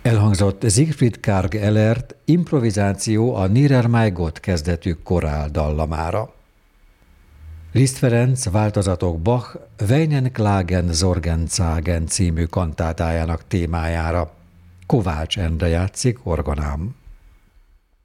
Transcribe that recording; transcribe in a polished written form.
Elhangzott Siegfried Karg Elert improvizáció a Nierer Maigot kezdetű korál dallamára. Liszt Ferenc változatok Bach Weinen Klagen Sorgenzagen című kantátájának témájára. Kovács Endre játszik orgonám.